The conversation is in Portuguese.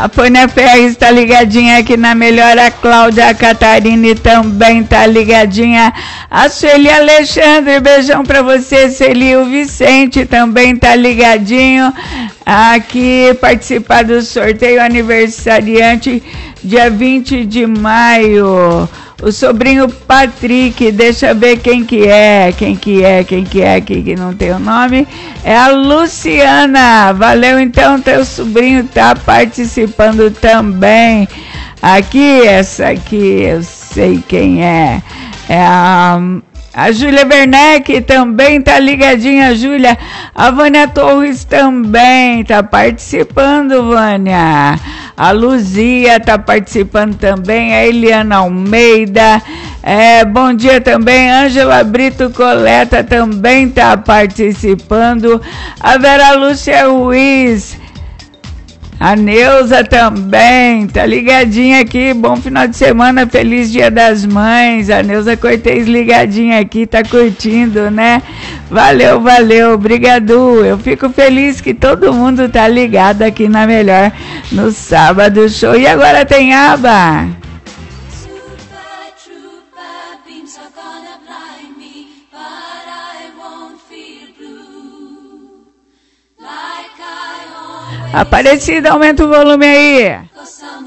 A Fônia Ferri está ligadinha aqui na Melhor. A Cláudia, a Catarine também está ligadinha. A Sueli Alexandre, beijão para você. Celi, o Vicente também está ligadinho aqui, participar do sorteio aniversariante dia 20 de maio. O sobrinho Patrick, deixa eu ver quem que não tem o nome. É a Luciana. Valeu, então, teu sobrinho tá participando também. Aqui, essa aqui, eu sei quem é. É a Júlia Werneck também tá ligadinha, Júlia. A Vânia Torres também tá participando, Vânia. A Luzia tá participando também. A Eliana Almeida. Bom dia também. Ângela Brito Coleta também tá participando. A Vera Lúcia Ruiz. A Neuza também, tá ligadinha aqui, bom final de semana, feliz Dia das Mães. A Neuza Cortez ligadinha aqui, tá curtindo, né? Valeu, obrigado. Eu fico feliz que todo mundo tá ligado aqui na Melhor no Sábado Show. E agora tem aba. Aparecida, aumenta o volume aí.